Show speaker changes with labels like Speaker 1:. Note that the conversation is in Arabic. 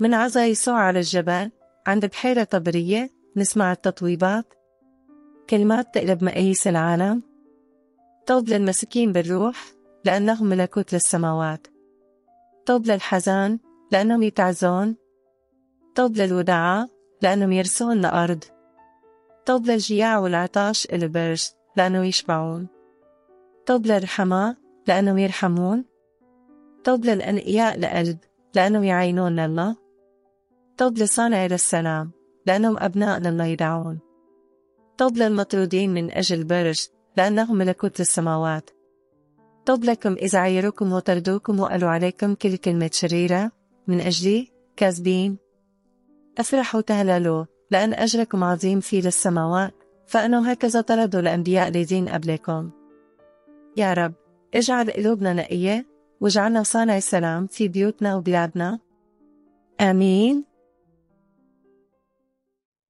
Speaker 1: من عزا يسوع على الجبل عند بحيرة طبرية نسمع التطويبات، كلمات تقلب مقاييس العالم. طوب للمسكين بالروح لأنهم ملكوت للسماوات. طوب للحزان لأنهم يتعزون. طوب للودعاء لأنهم يرثون الأرض. طوب للجياع والعطاش البرج لأنهم يشبعون. طوب للرحماء لأنهم يرحمون. طوب للأنقياء لقلب لأنهم يعينون الله. طوب لصانع للسلام لأنهم أبناء لله يدعون. طوب للمطرودين من أجل البرج لأنهم ملكوت السماوات. طوب لكم إذا عيروكم وطردوكم وقالوا عليكم كل كلمة شريرة من أجلي كاذبين. أفرحوا تهللوا لأن أجركم عظيم في للسماوات، فأنهم هكذا طردوا الأنبياء الذين قبلكم. يا رب اجعل قلوبنا نقية واجعلنا صانع سلام في بيوتنا وبلادنا. آمين.